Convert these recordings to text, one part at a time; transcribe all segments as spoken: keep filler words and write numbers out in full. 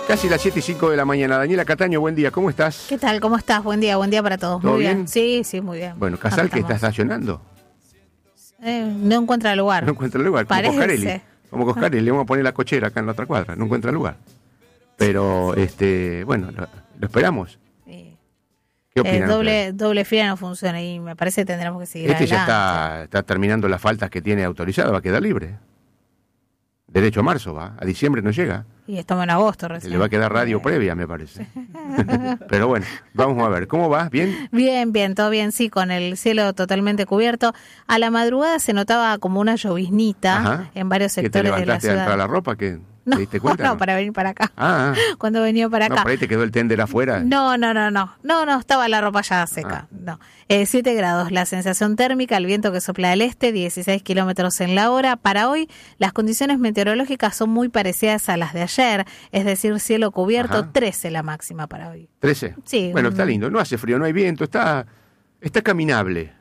Casi las siete y cinco de la mañana. Daniela Cataño, buen día, ¿cómo estás? ¿Qué tal? ¿Cómo estás? Buen día, buen día para todos. ¿Todo Muy bien? bien? Sí, sí, muy bien. Bueno, Casal, ¿qué está estacionando? Eh, no encuentra lugar. No encuentra lugar, como Parece. Coscarelli. Como Coscarelli, le vamos a poner la cochera acá en la otra cuadra, no encuentra lugar. Pero, este, bueno, lo, lo esperamos. Sí. ¿Qué Eh, opinan? doble, doble fila no funciona y me parece que tendremos que seguir Este ya adelante. está, está terminando las faltas que tiene autorizadas, va a quedar libre. Derecho a marzo va, a diciembre no llega. Y estamos en agosto recién. Le va a quedar radio Eh, previa, me parece. Pero bueno, vamos a ver. ¿Cómo va? ¿Bien? Bien, bien, todo bien, sí, con el cielo totalmente cubierto. A la madrugada se notaba como una lloviznita Ajá. en varios ¿Que te sectores de la levantaste a ciudad. entrar la ropa? ¿Que No, te diste cuenta? no, para venir para acá. Ah, ah. Cuando venía para No, acá. por ahí te quedó el tender afuera. No, no, no, no, no, no, estaba la ropa ya seca, Ah. no. Eh, siete grados, la sensación térmica, el viento que sopla del este, dieciséis kilómetros en la hora. Para hoy, las condiciones meteorológicas son muy parecidas a las de ayer, es decir, cielo cubierto, Ajá. trece la máxima para hoy. ¿trece? Sí. Bueno, un- está lindo. No hace frío, no hay viento, está, está caminable.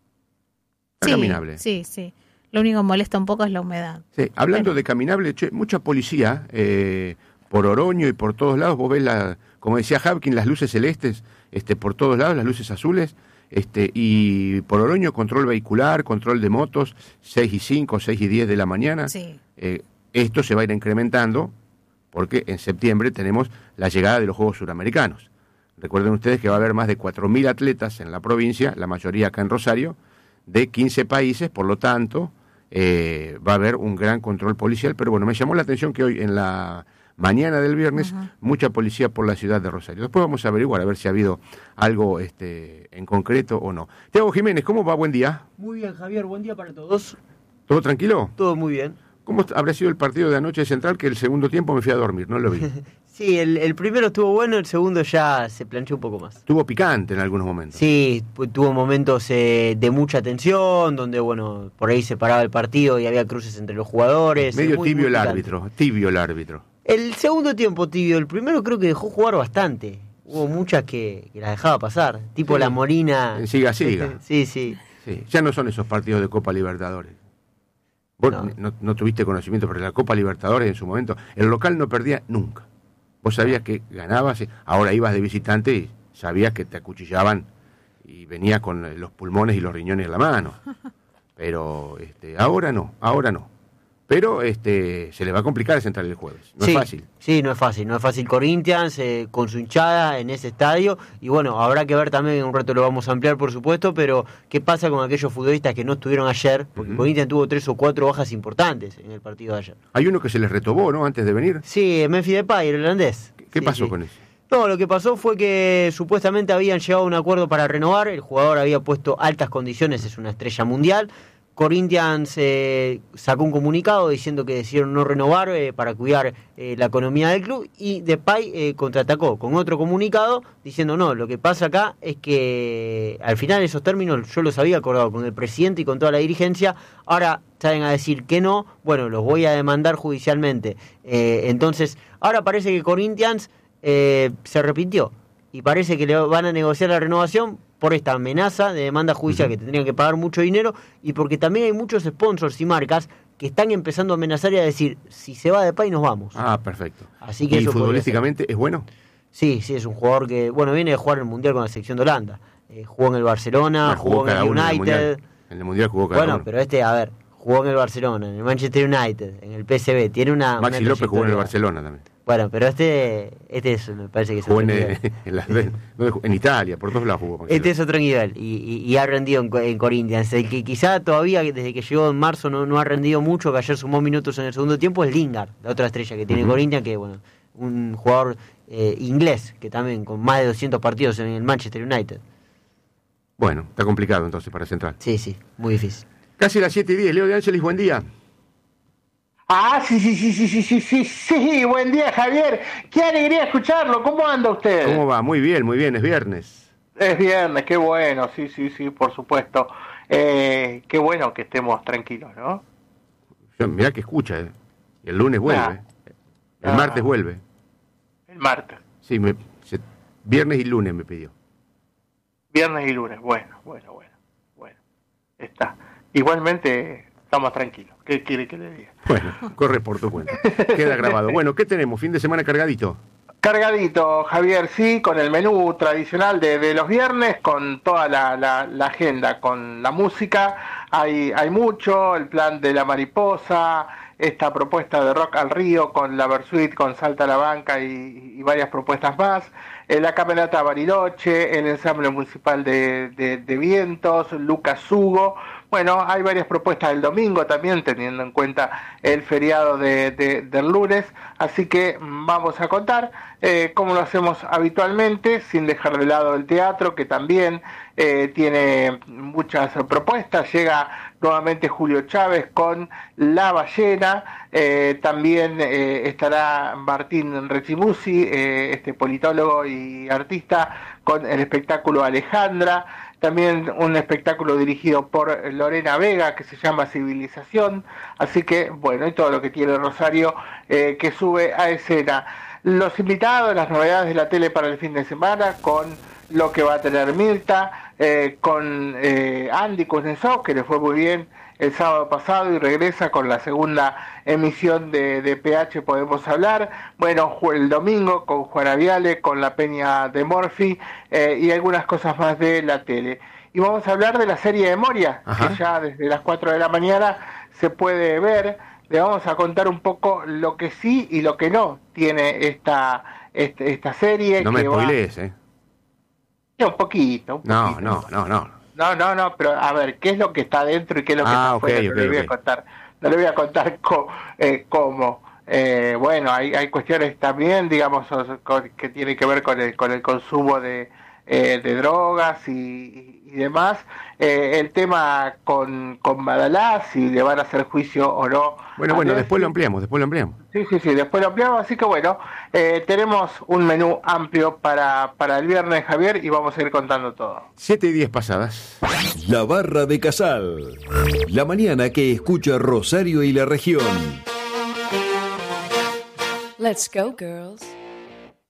Está Sí, caminable. sí, sí. Lo único que molesta un poco es la humedad. Sí, hablando Pero- de caminable, che, mucha policía eh, por Oroño y por todos lados. Vos ves, la, como decía Hapkin, las luces celestes este, por todos lados, las luces azules. Este, y por Oroño, control vehicular, control de motos, seis y cinco, seis y diez de la mañana. Sí. Eh, esto se va a ir incrementando porque en septiembre tenemos la llegada de los Juegos Suramericanos. Recuerden ustedes que va a haber más de cuatro mil atletas en la provincia, la mayoría acá en Rosario, de quince países, por lo tanto, eh, va a haber un gran control policial. Pero bueno, me llamó la atención que hoy en la mañana del viernes, Ajá. mucha policía por la ciudad de Rosario. Después vamos a averiguar a ver si ha habido algo este, en concreto o no. Tiago Jiménez, ¿cómo va? Buen día. Muy bien, Javier, buen día para todos. ¿Todo tranquilo? Todo muy bien. ¿Cómo habrá sido el partido de anoche de Central? Que el segundo tiempo me fui a dormir, no lo vi. Sí, el, el primero estuvo bueno, el segundo ya se planchó un poco más. Estuvo picante en algunos momentos. Sí, pu- tuvo momentos eh, de mucha tensión, donde bueno, por ahí se paraba el partido y había cruces entre los jugadores. Medio muy, tibio muy el picante. árbitro, tibio el árbitro. El segundo tiempo tibio, el primero creo que dejó jugar bastante. Hubo muchas que, que las dejaba pasar, tipo Sí. la Molina. En siga, siga. Sí, sí. Sí, ya no son esos partidos de Copa Libertadores. Vos no. No. No, no tuviste conocimiento, pero la Copa Libertadores en su momento, el local no perdía nunca. Vos sabías que ganabas, eh, ahora ibas de visitante y sabías que te acuchillaban y venía con los pulmones y los riñones en la mano. Pero este, ahora no, ahora no. Pero este, se le va a complicar a Central el jueves. No sí, es fácil. Sí, no es fácil. No es fácil Corinthians eh, con su hinchada en ese estadio. Y bueno, habrá que ver también, en un rato lo vamos a ampliar por supuesto, pero qué pasa con aquellos futbolistas que no estuvieron ayer, porque Ujú. Corinthians tuvo tres o cuatro bajas importantes en el partido de ayer. Hay uno que se les retobó, ¿no? Antes de venir. Sí, Memphis Depay, el holandés. ¿Qué, qué Sí, pasó sí. con eso? No, lo que pasó fue que supuestamente habían llegado a un acuerdo para renovar, el jugador había puesto altas condiciones, es una estrella mundial. Corinthians eh, sacó un comunicado diciendo que decidieron no renovar eh, para cuidar eh, la economía del club, y Depay eh, contraatacó con otro comunicado diciendo no, lo que pasa acá es que al final esos términos yo los había acordado con el presidente y con toda la dirigencia, ahora salen a decir que no, bueno, los voy a demandar judicialmente. Eh, entonces, ahora parece que Corinthians eh, se arrepintió y parece que le van a negociar la renovación por esta amenaza de demanda judicial, Ujú. que tendrían que pagar mucho dinero, y porque también hay muchos sponsors y marcas que están empezando a amenazar y a decir, si se va de Depay nos vamos. Ah, perfecto. Así que ¿Y eso podría futbolísticamente es bueno? Sí, sí, es un jugador que, bueno, viene de jugar el Mundial con la selección de Holanda. Eh, jugó en el Barcelona, Ah, jugó, en cada el uno en el United. Mundial. En el Mundial jugó cada Bueno, uno. pero este, a ver, jugó en el Barcelona, en el Manchester United, en el P S V, tiene una... Maxi una López jugó en el trayectoria. Barcelona también. Bueno, pero este, este es, me parece que es Jugó otro en, nivel. en, las- no, en Italia, por todos lados jugó Maxi Este es López. otro nivel y, y, y ha rendido en, Co- en Corinthians. El que quizá todavía desde que llegó en marzo no, no ha rendido mucho, que ayer sumó minutos en el segundo tiempo, es Lingard, la otra estrella que tiene Ujú. Corinthians, que bueno, un jugador eh, inglés que también con más de doscientos partidos en el Manchester United. Bueno, está complicado entonces para Central. Sí, sí, muy difícil. Casi las siete y diez. Leo de Ángeles, buen día. Ah, sí, sí, sí, sí, sí, sí, sí, sí, buen día, Javier. Qué alegría escucharlo. ¿Cómo anda usted? ¿Cómo va? Muy bien, muy bien, es viernes. Es viernes, qué bueno, sí, sí, sí, por supuesto. Eh, qué bueno que estemos tranquilos, ¿no? Yo, mirá que escucha, ¿eh? Y el lunes vuelve. Ah. El Ah. martes vuelve. El martes, Sí, me, se- viernes y lunes me pidió. viernes y lunes, bueno, bueno, bueno, bueno, está. Igualmente estamos tranquilos, ¿qué quiere que le diga? Bueno, corre por tu cuenta. Queda grabado. Bueno, ¿qué tenemos? ¿Fin de semana cargadito? Cargadito, Javier, sí, con el menú tradicional de, de los viernes, con toda la, la, la agenda, con la música, hay, hay mucho, el plan de la mariposa, esta propuesta de Rock al Río con la Versuit, con Salta a la Banca y, y varias propuestas más, eh, la Camerata Bariloche, el ensamble municipal de, de, de vientos, Lucas Hugo. Bueno, hay varias propuestas del domingo también, teniendo en cuenta el feriado de, de, del lunes, así que vamos a contar eh, cómo lo hacemos habitualmente, sin dejar de lado el teatro, que también eh, tiene muchas propuestas. Llega nuevamente Julio Chávez con La Ballena, eh, también eh, estará Martín Rechimusi, eh, este politólogo y artista, con el espectáculo Alejandra. También un espectáculo dirigido por Lorena Vega que se llama Civilización, así que bueno, y todo lo que tiene Rosario eh, que sube a escena. Los invitados, las novedades de la tele para el fin de semana, con lo que va a tener Mirta, eh, con eh, Andy Kuznetsov, que le fue muy bien el sábado pasado y regresa con la segunda emisión de, de P H Podemos Hablar. Bueno, el domingo con Juana Viale, con la Peña de Morphy eh, y algunas cosas más de la tele. Y vamos a hablar de la serie de Moria, Ajá. que ya desde las cuatro de la mañana se puede ver. Le vamos a contar un poco lo que sí y lo que no tiene esta, este, esta serie. No que me spoilees, va... ¿eh? Un poquito, un no, poquito. No, no, no. No, no, no, pero a ver, ¿qué es lo que está dentro y qué es lo que ah, está okay, afuera? okay, no le voy okay. a contar, no le voy a contar co, eh, cómo. Eh, bueno, hay, hay cuestiones también, digamos, con, que tienen que ver con el, con el consumo de, eh, de drogas y, y demás. Eh, el tema con, con Badalá, si le van a hacer juicio o no. Bueno, bueno, después lo ampliamos, después lo ampliamos. Sí, sí, sí, después lo ampliamos, así que bueno, eh, tenemos un menú amplio para, para el viernes, Javier, y vamos a ir contando todo. Siete y diez pasadas. La Barra de Casal. La mañana que escucha Rosario y la región. Let's go, girls.